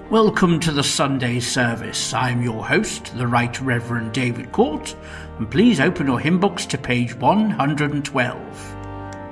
Welcome to the Sunday service. I'm your host, the Right Reverend David Court, and please open your hymn books to page 112.